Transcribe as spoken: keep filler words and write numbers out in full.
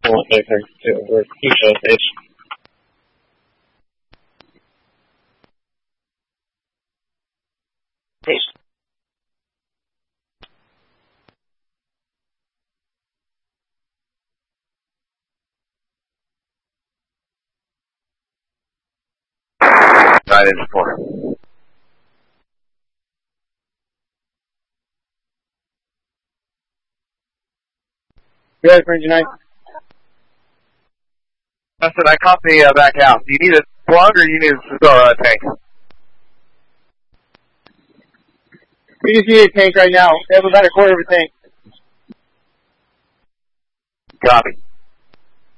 Well, they are we're keep those Tape. Nine inch four. Good for engine nine. I said I copy uh, back out. Do you need a plug or you need a uh, tank? We just need a tank right now. We have about a quarter of a tank. Copy.